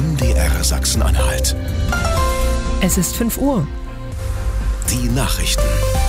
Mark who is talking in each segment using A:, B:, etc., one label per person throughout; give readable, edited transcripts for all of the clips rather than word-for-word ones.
A: MDR Sachsen-Anhalt.
B: Es ist 5 Uhr.
A: Die Nachrichten.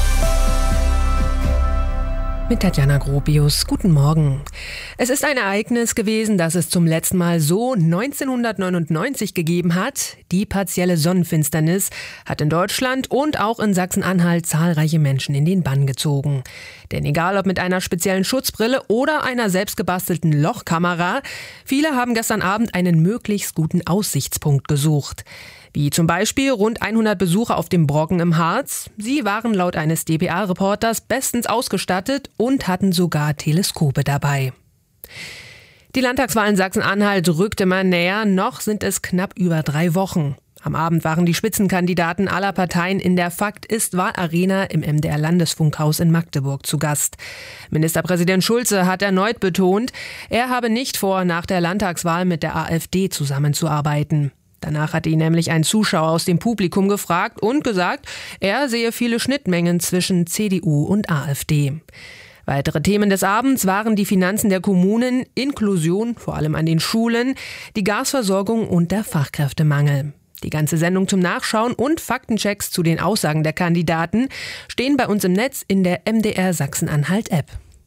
B: Mit Tatjana Gropius. Guten Morgen. Es ist ein Ereignis gewesen, das es zum letzten Mal so 1999 gegeben hat. Die partielle Sonnenfinsternis hat in Deutschland und auch in Sachsen-Anhalt zahlreiche Menschen in den Bann gezogen. Denn egal ob mit einer speziellen Schutzbrille oder einer selbstgebastelten Lochkamera, viele haben gestern Abend einen möglichst guten Aussichtspunkt gesucht. Wie zum Beispiel rund 100 Besucher auf dem Brocken im Harz. Sie waren laut eines dpa-Reporters bestens ausgestattet und hatten sogar Teleskope dabei. Die Landtagswahl in Sachsen-Anhalt rückt immer näher, noch sind es knapp über 3 Wochen. Am Abend waren die Spitzenkandidaten aller Parteien in der Fakt-Ist-Wahl-Arena im MDR-Landesfunkhaus in Magdeburg zu Gast. Ministerpräsident Schulze hat erneut betont, er habe nicht vor, nach der Landtagswahl mit der AfD zusammenzuarbeiten. Danach hatte ihn nämlich ein Zuschauer aus dem Publikum gefragt und gesagt, er sehe viele Schnittmengen zwischen CDU und AfD. Weitere Themen des Abends waren die Finanzen der Kommunen, Inklusion, vor allem an den Schulen, die Gasversorgung und der Fachkräftemangel. Die ganze Sendung zum Nachschauen und Faktenchecks zu den Aussagen der Kandidaten stehen bei uns im Netz in der MDR Sachsen-Anhalt-App.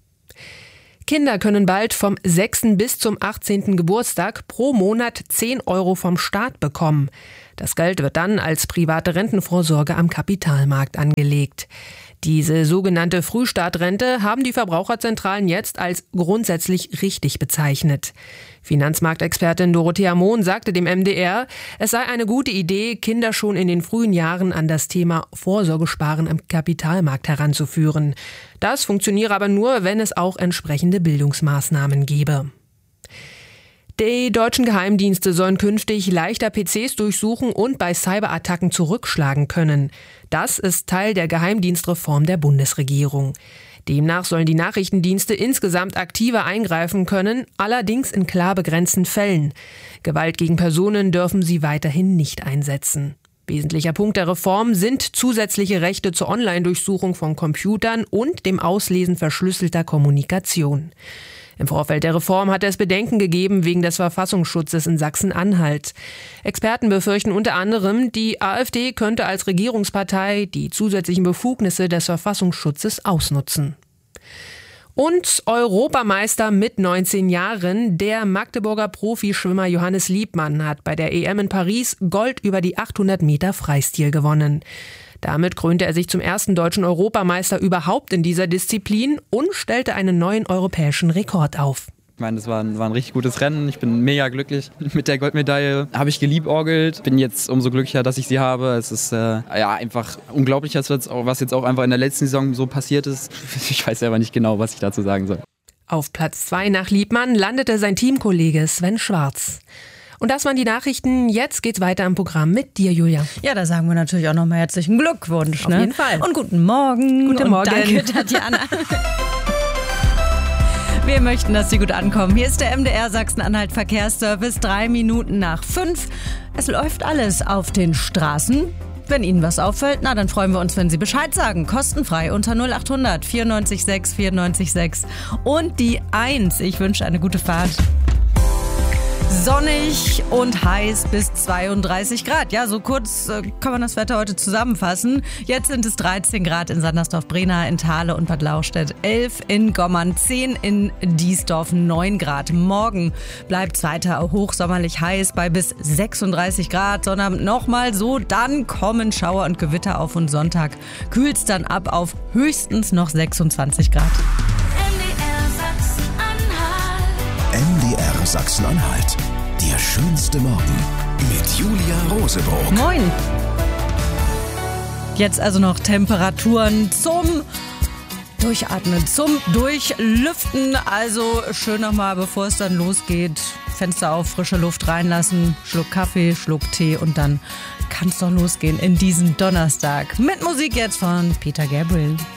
B: Kinder können bald vom 6. bis zum 18. Geburtstag pro Monat 10 € vom Staat bekommen. Das Geld wird dann als private Rentenvorsorge am Kapitalmarkt angelegt. Diese sogenannte Frühstartrente haben die Verbraucherzentralen jetzt als grundsätzlich richtig bezeichnet. Finanzmarktexpertin Dorothea Mohn sagte dem MDR, es sei eine gute Idee, Kinder schon in den frühen Jahren an das Thema Vorsorgesparen am Kapitalmarkt heranzuführen. Das funktioniere aber nur, wenn es auch entsprechende Bildungsmaßnahmen gebe. Die deutschen Geheimdienste sollen künftig leichter PCs durchsuchen und bei Cyberattacken zurückschlagen können. Das ist Teil der Geheimdienstreform der Bundesregierung. Demnach sollen die Nachrichtendienste insgesamt aktiver eingreifen können, allerdings in klar begrenzten Fällen. Gewalt gegen Personen dürfen sie weiterhin nicht einsetzen. Wesentlicher Punkt der Reform sind zusätzliche Rechte zur Online-Durchsuchung von Computern und dem Auslesen verschlüsselter Kommunikation. Im Vorfeld der Reform hat es Bedenken gegeben wegen des Verfassungsschutzes in Sachsen-Anhalt. Experten befürchten unter anderem, die AfD könnte als Regierungspartei die zusätzlichen Befugnisse des Verfassungsschutzes ausnutzen. Und Europameister mit 19 Jahren, der Magdeburger Profischwimmer Johannes Liebmann hat bei der EM in Paris Gold über die 800 Meter Freistil gewonnen. Damit krönte er sich zum ersten deutschen Europameister überhaupt in dieser Disziplin und stellte einen neuen europäischen Rekord auf.
C: Ich meine, das war ein richtig gutes Rennen. Ich bin mega glücklich mit der Goldmedaille. Habe ich geliebäugelt. Bin jetzt umso glücklicher, dass ich sie habe. Es ist einfach unglaublich, was jetzt auch einfach in der letzten Saison so passiert ist. Ich weiß selber nicht genau, was ich dazu sagen soll.
B: Auf Platz 2 nach Liebmann landete sein Teamkollege Sven Schwarz. Und das waren die Nachrichten. Jetzt geht's weiter im Programm mit dir, Julia.
D: Ja, da sagen wir natürlich auch nochmal herzlichen Glückwunsch.
B: Auf jeden Fall.
D: Und guten Morgen.
B: Guten Morgen.
D: Danke, Tatjana. Wir möchten, dass Sie gut ankommen. Hier ist der MDR Sachsen-Anhalt Verkehrsservice, 3 Minuten nach 5. Es läuft alles auf den Straßen. Wenn Ihnen was auffällt, dann freuen wir uns, wenn Sie Bescheid sagen. Kostenfrei unter 0800 94 6 94 6. Und die 1. Ich wünsche eine gute Fahrt. Sonnig und heiß bis 32 Grad. Ja, so kurz kann man das Wetter heute zusammenfassen. Jetzt sind es 13 Grad in Sandersdorf-Brena, in Thale und Bad Lauchstädt, 11 in Gommern, 10 in Diesdorf, 9 Grad. Morgen bleibt es weiter hochsommerlich heiß bei bis 36 Grad. Sonnabend nochmal so, dann kommen Schauer und Gewitter auf und Sonntag kühlt es dann ab auf höchstens noch 26 Grad.
A: MDR Sachsen-Anhalt. Der schönste Morgen mit Julia Rosebrock.
D: Moin. Jetzt also noch Temperaturen zum Durchatmen, zum Durchlüften. Also schön nochmal, bevor es dann losgeht, Fenster auf, frische Luft reinlassen, Schluck Kaffee, Schluck Tee und dann kann es doch losgehen in diesen Donnerstag. Mit Musik jetzt von Peter Gabriel.